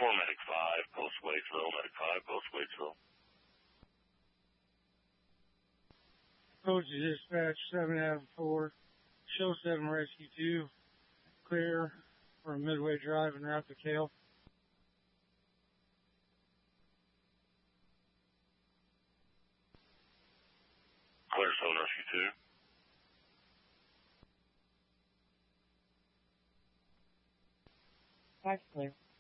4 Medic 5, Post Waitsville, Medic 5, Post Waitsville. Code to dispatch 7 Adam 4, show 7 Rescue 2, clear from Midway Drive and route to Kale. Clear 7 Rescue 2. That's clear.